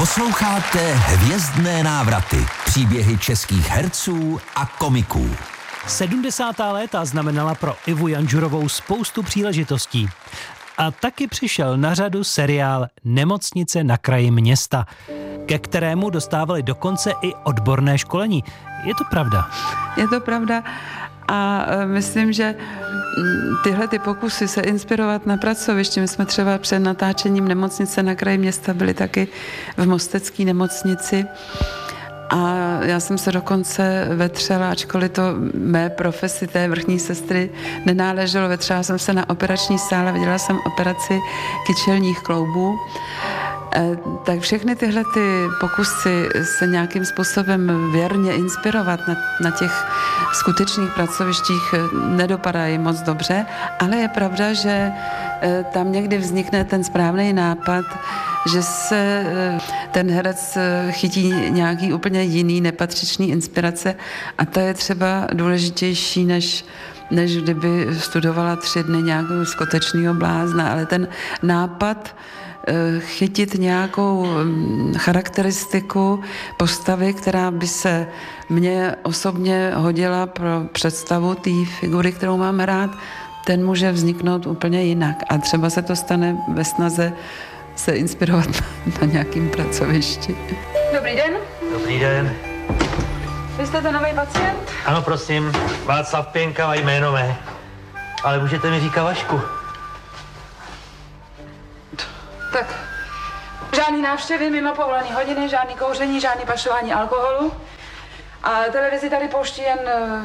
Posloucháte Hvězdné návraty. Příběhy českých herců a komiků. 70. léta znamenala pro Ivu Janžurovou spoustu příležitostí. A taky přišel na řadu seriál Nemocnice na kraji města, ke kterému dostávali dokonce i odborné školení. Je to pravda? Je to pravda a myslím, že tyhle ty pokusy se inspirovat na pracovišti, my jsme třeba před natáčením Nemocnice na kraji města byli taky v mostecké nemocnici a já jsem se dokonce vetřela, ačkoliv to mé profesi té vrchní sestry nenáleželo, vetřela jsem se na operační sále, viděla jsem operaci kyčelních kloubů. Tak všechny tyhle ty pokusy se nějakým způsobem věrně inspirovat na těch skutečných pracovištích nedopadají moc dobře, ale je pravda, že tam někdy vznikne ten správný nápad, že se ten herec chytí nějaký úplně jiný nepatřičný inspirace a to je třeba důležitější, než kdyby studovala 3 dny nějakého skutečného blázna, ale ten nápad chytit nějakou charakteristiku postavy, která by se mně osobně hodila pro představu té figury, kterou mám hrát, ten může vzniknout úplně jinak. A třeba se to stane ve snaze se inspirovat na nějakým pracovišti. Dobrý den. Dobrý den. Vy jste ten nový pacient? Ano, prosím, Václav Pěnka a jméno mé. Ale můžete mi říkat Vašku. Tak, žádný návštěvy mimo povolený hodiny, žádný kouření, žádný pašování alkoholu. A televizi tady pouští jen...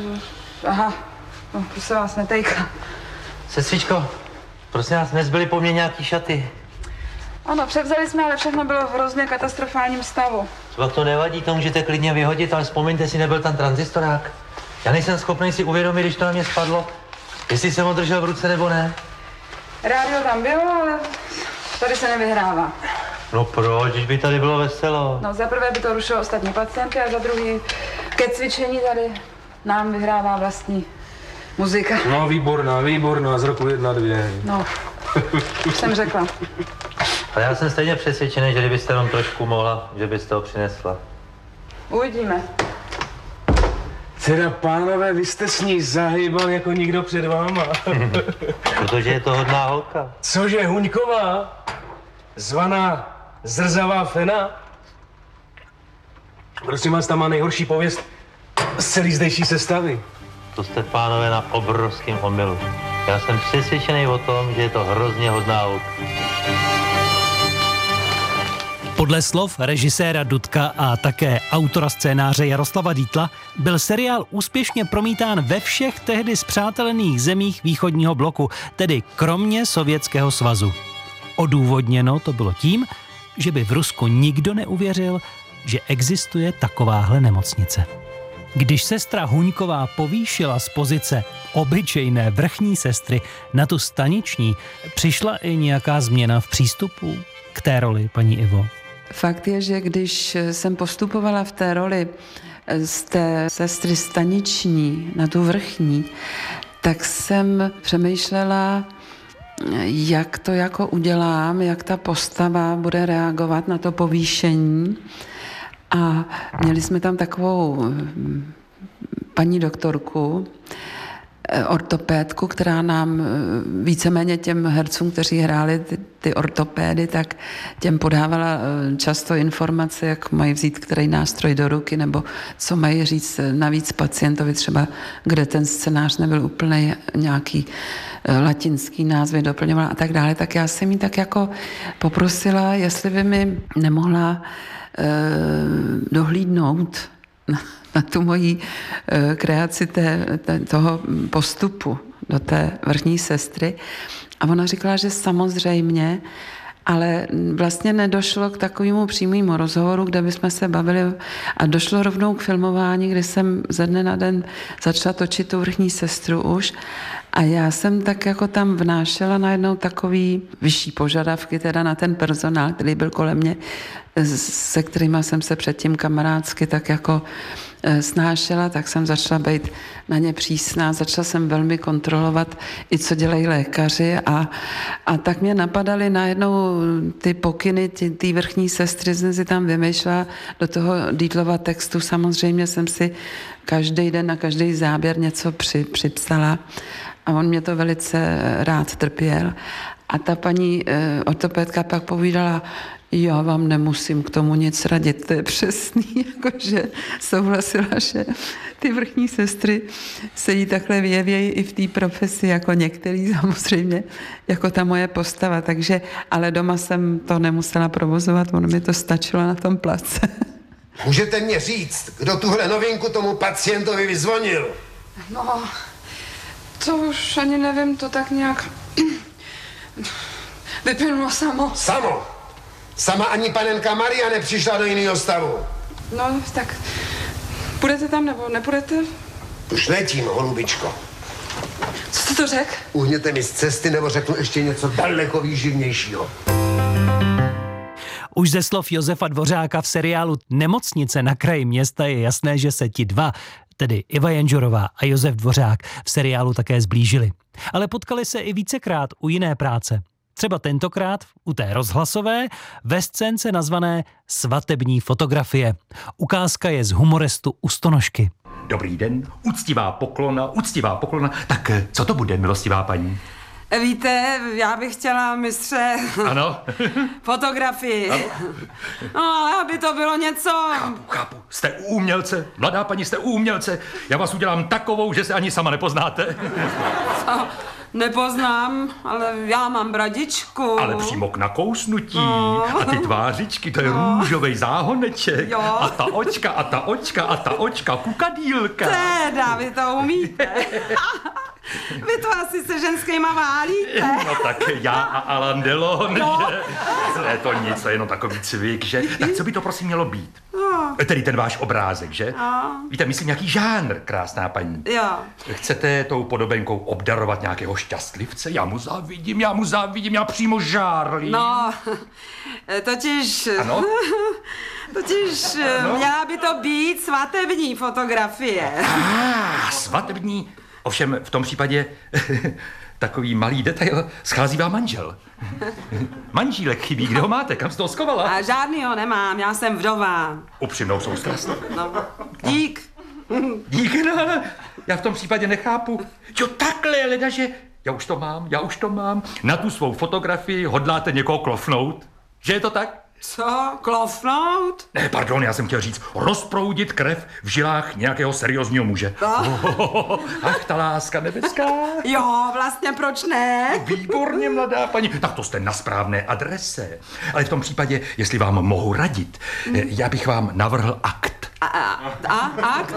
to se vás netejká. Sestřičko, prosím vás, nezbyly po mně nějaký šaty. Ano, převzali jsme, ale všechno bylo v hrozně katastrofálním stavu. Třeba to nevadí, to můžete klidně vyhodit, ale vzpomeňte si, nebyl tam tranzistorák. Já nejsem schopný si uvědomit, když to na mě spadlo, jestli jsem ho držel v ruce nebo ne. Rádio tam bylo, ale tady se nevyhrává. No proč, když by tady bylo veselo? No za prvé by to rušilo ostatní pacienty a za druhý ke cvičení tady nám vyhrává vlastní muzika. No výborná, z roku 1, 2. No, už jsem řekla. Ale já jsem stejně přesvědčený, že kdybyste vám trošku mohla, že byste ho přinesla. Uvidíme. Teda pánové, vy jste s ní zahýbal jako nikdo před váma. Protože je to hodná holka. Cože, Huňková? Zvaná Zrzavá Fena? Prosím vás, tam má nejhorší pověst z celý zdejší sestavy. To jste, pánové, na obrovském omylu. Já jsem přesvědčený o tom, že je to hrozně hodná holka. Podle slov režiséra Dudka a také autora scénáře Jaroslava Dietla byl seriál úspěšně promítán ve všech tehdy spřátelených zemích východního bloku, tedy kromě Sovětského svazu. Odůvodněno to bylo tím, že by v Rusku nikdo neuvěřil, že existuje takováhle nemocnice. Když sestra Huňková povýšila z pozice obyčejné vrchní sestry na tu staniční, přišla i nějaká změna v přístupu k té roli, paní Ivo? Fakt je, že když jsem postupovala v té roli z té sestry staniční na tu vrchní, tak jsem přemýšlela, jak to jako udělám, jak ta postava bude reagovat na to povýšení. A měli jsme tam takovou paní doktorku, ortopédku, která nám víceméně těm hercům, kteří hráli ty ortopédy, tak těm podávala často informace, jak mají vzít který nástroj do ruky, nebo co mají říct navíc pacientovi, třeba kde ten scénář nebyl úplně nějaký latinský názvy doplňovala a tak dále. Tak já jsem jí tak jako poprosila, jestli by mi nemohla dohlídnout na tu moji kreaci toho postupu do té vrchní sestry. A ona říkala, že samozřejmě, ale vlastně nedošlo k takovému přímému rozhovoru, kde bychom se bavili a došlo rovnou k filmování, kdy jsem ze dne na den začala točit tu vrchní sestru už a já jsem tak jako tam vnášela najednou takový vyšší požadavky teda na ten personál, který byl kolem mě, se kterýma jsem se předtím kamarádsky tak jako snášela, tak jsem začala být na ně přísná. Začala jsem velmi kontrolovat i co dělají lékaři a tak mě napadaly najednou ty pokyny, ty vrchní sestry, jsem si tam vymýšlela do toho Dietlova textu. Samozřejmě jsem si každý den na každý záběr něco připsala a on mě to velice rád trpěl. A ta paní ortopedka pak povídala, já vám nemusím k tomu nic radit, to je přesný, jakože souhlasila, že ty vrchní sestry se jí takhle vyjevějí i v té profesi, jako některý samozřejmě, jako ta moje postava, takže, ale doma jsem to nemusela provozovat, ono mi to stačilo na tom place. Můžete mě říct, kdo tuhle novinku tomu pacientovi vyzvonil? No, to už ani nevím, to tak nějak vyplynulo samo. Samo? Sama ani panenka Maria nepřišla do jiného stavu. No, tak půjdete tam nebo nepůjdete? Už letím, holubičko. Co jste to řekl? Uhněte mi z cesty, nebo řeknu ještě něco daleko výživnějšího. Už ze slov Josefa Dvořáka v seriálu Nemocnice na kraji města je jasné, že se ti dva, tedy Iva Janžurová a Josef Dvořák, v seriálu také zblížili. Ale potkali se i vícekrát u jiné práce. Třeba tentokrát u té rozhlasové ve scénce nazvané Svatební fotografie. Ukázka je z humorestu u Stonožky. Dobrý den, úctivá poklona. Tak co to bude, milostivá paní? Víte, já bych chtěla, mistře... Ano? Fotografii. Ano? No, ale aby to bylo něco... Chápu. Jste umělce, mladá paní, jste umělce. Já vás udělám takovou, že se ani sama nepoznáte. Co? Nepoznám, ale já mám bradičku. Ale přímo k nakousnutí. A ty tvářičky, to je růžovej záhoneček. Jo. A ta očka, kukadýlka. Teda, vy to umíte. Vy to asi se ženskýma válíte. No tak já a Alain Delon, že? Je to nic, to je jenom takový cvik, že? Tak co by to prosím mělo být? Tedy ten váš obrázek, že? Víte, myslím nějaký žánr, krásná paní. Jo. Chcete tou podobenkou obdarovat nějakého šťastlivce? Já mu závidím, já přímo žárlím. No, totiž... Ano? Totiž měla by to být svatební fotografie. Svatební. Ovšem v tom případě takový malý detail, schází vám manžel. Manžílek chybí, kde ho máte, kam jste ho schovala? A žádnýho nemám, já jsem vdova. Upřímnou soustrast. No, dík. Dík, no, já v tom případě nechápu. Jo, takhle, ledaže, já už to mám. Na tu svou fotografii hodláte někoho klofnout? Že je to tak? Co? Klofnout? Ne, pardon, já jsem chtěl říct, rozproudit krev v žilách nějakého seriózního muže. Ach, ta láska nebeská. Jo, vlastně proč ne? Výborně, mladá paní. Tak to jste na správné adrese. Ale v tom případě, jestli vám mohu radit, já bych vám navrhl akt. Akt?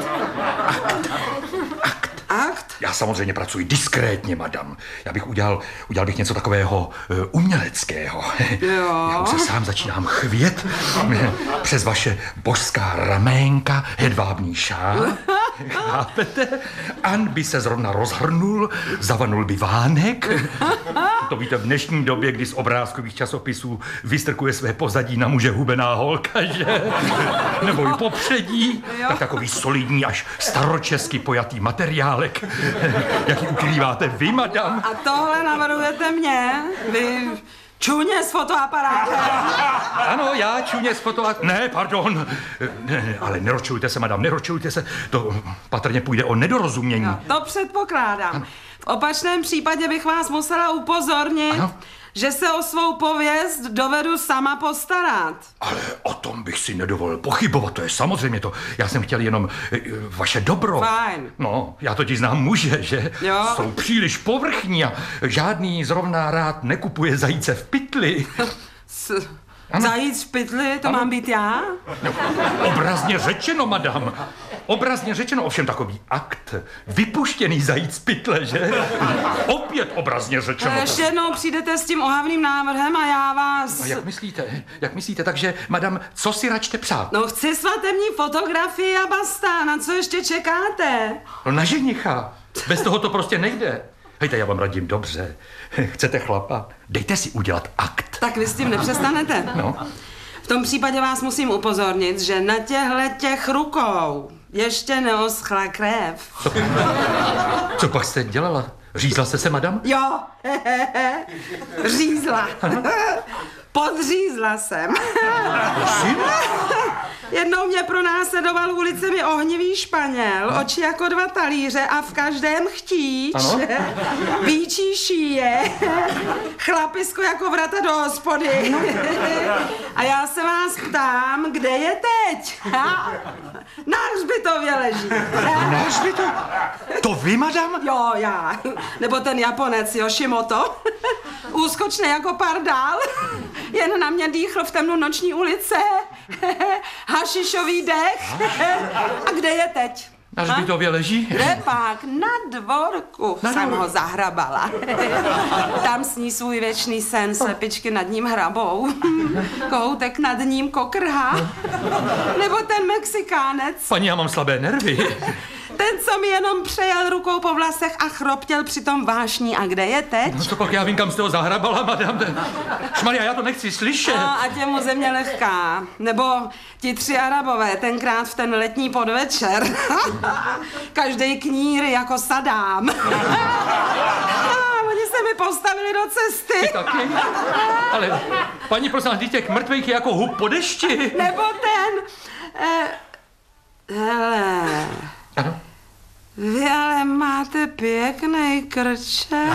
Akt? Já samozřejmě pracuji diskrétně, madam. Já bych udělal bych něco takového uměleckého. Jo. Já už se sám začínám chvět přes vaše božská raménka, hedvábný šál. Chápete? An by se zrovna rozhrnul, zavanul by vánek. To víte, v dnešní době, kdy z obrázkových časopisů vystrkuje své pozadí na muže hubená holka, že? Nebo i popředí. Tak takový solidní až staročesky pojatý materiálek. Jaký ukrýváte vy, madam? A tohle navrhujete mě? Vy čuně s fotoaparátem? Ano, já čuně s fotoaparátem. Ne, pardon. Ne, ale nerozčilujte se, madam, nerozčilujte se. To patrně půjde o nedorozumění. No, to předpokládám. V opačném případě bych vás musela upozornit, ano? Že se o svou pověst dovedu sama postarat. Ale o tom bych si nedovolil pochybovat, to je samozřejmě to. Já jsem chtěl jenom vaše dobro. Fajn. No, já totiž znám muže, že? Jo. Jsou příliš povrchní a žádný zrovna rád nekupuje zajíce v pytli. Zajíc v pytli, to mám být já? No, obrazně řečeno, madam. Obrazně řečeno, ovšem takový akt. Vypuštěný zajíc z pytle, že? Opět obrazně řečeno. Ještě jednou přijdete s tím ohavným návrhem a já vás... A jak myslíte, takže, madam, co si račte přát? No, chci svatební fotografii a basta, na co ještě čekáte? No, na ženicha. Bez toho to prostě nejde. Hejte, já vám radím dobře. Chcete chlapa? Dejte si udělat akt. Tak vy s tím nepřestanete. No. V tom případě vás musím upozornit, že na těch rukou ještě neoschla krev. Co pak jste dělala? Řízla jste se, madam? Jo, řízla. Podřízla jsem. Jednou mě pronásledoval ulicemi ohnivý Španěl, oči jako 2 talíře a v každém chtíč, víčí šíje, chlapisko jako vrata do hospody. A já se vás ptám, kde je teď? Na hřbitově leží. Na hřbitově? To vy, madam? Jo, já. Nebo ten Japonec Yoshimoto. Úskočný jako pardál. Jen na mě dýchl v temnu noční ulice. Hašišový dech. A kde je teď? Na hřbitově leží? Kde pak? Na dvorku jsem ho zahrabala. Tam sní svůj věčný sen, slepičky nad ním hrabou. Kohoutek nad ním kokrhá. Nebo ten Mexikánec. Paní, já mám slabé nervy. Ten, co mi jenom přejel rukou po vlasech a chroptěl přitom vášní. A kde je teď? No co pak, já vím, kam jste ho zahrabala, madam. Šmaria, já to nechci slyšet. No, ať je mu země lehká. Nebo ti 3 Arabové, tenkrát v ten letní podvečer. Každej knír jako Sadám. Oni se mi postavili do cesty. Ty taky? Ale, paní, prosím, těch mrtvých je jako hub po dešti. Nebo ten... hele... Ano? Vy ale máte pěkný krček.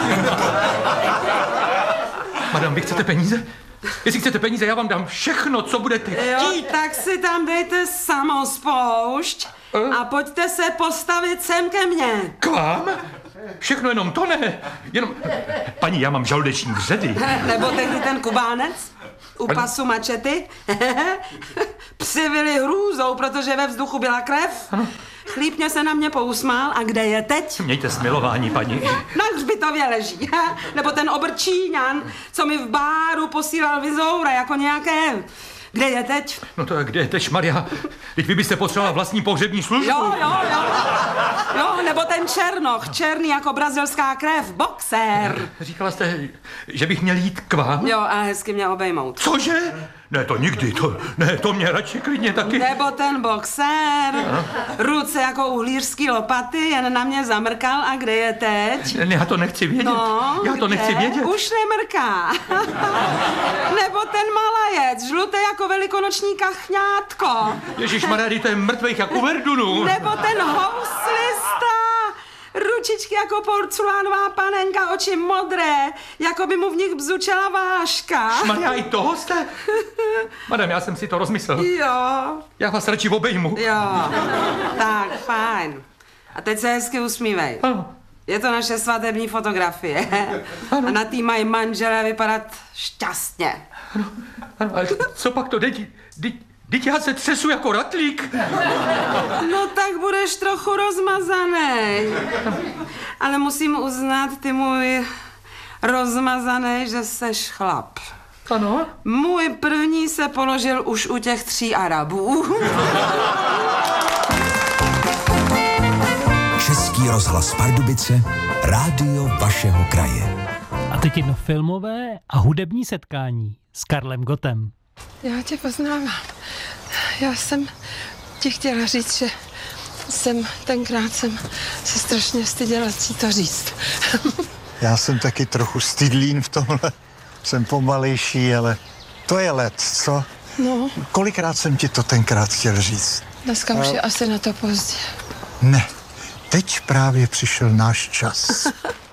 Madam, vy chcete peníze? Jestli chcete peníze, já vám dám všechno, co budete chtít. Jo, tak si tam dejte samospoušť a pojďte se postavit sem ke mně. K vám? Všechno jenom to ne. Jenom... Paní, já mám žaludeční vředy. Nebo tehdy ten Kubánec u pasu mačety. Psi vyli hrůzou, protože ve vzduchu byla krev. Chlípně se na mě pousmál. A kde je teď? Mějte smilování, paní. Na hřbitově leží. Nebo ten obrčíňan, co mi v báru posílal vizoura jako nějaké... Kde je teď? No to je, kde je teď, Maria? Teď vy byste potřebovala vlastní pohřební službu. Jo, nebo ten Černoch, černý jako brazilská krev, boxer. Říkala jste, že bych měl jít k vám? Jo, a hezky mě obejmout. Cože? Ne, to nikdy, to mě radši klidně taky. Nebo ten boxer, ruce jako uhlířský lopaty, jen na mě zamrkal. A kde je teď? Ne, já to nechci vědět. No, já to nechci vědět. Už nemrká. Nebo ten malajec, žlutý jako velikonoční kachňátko. Ježišmarja, to je mrtvejch jak u Verdunu. Nebo ten houslista. Ručičky jako porcelánová panenka, oči modré, jako by mu v nich bzučela váška. Šmarja, i toho jste? Madam, já jsem si to rozmyslel. Jo. Já vás radši obejmu. Jo, tak, fajn. A teď se hezky usmívej. Ano. Je to naše svatební fotografie. Ano. A na tý mají manželé vypadat šťastně. Ano, ale co pak to jde? Teď já se třesu jako ratlík. No tak budeš trochu rozmazaný. Ale musím uznat, ty můj rozmazaný, že seš chlap. Ano? Můj první se položil už u těch 3 Arabů. Český rozhlas Pardubice, rádio vašeho kraje. A teď jedno filmové a hudební setkání s Karlem Gottem. Já tě poznávám. Já jsem ti chtěla říct, že tenkrát jsem se strašně styděla ti to říct. Já jsem taky trochu stydlín v tomhle. Jsem pomalejší, ale to je let, co? No. Kolikrát jsem ti to tenkrát chtěl říct? Dneska už je asi na to pozdě. Ne, teď právě přišel náš čas.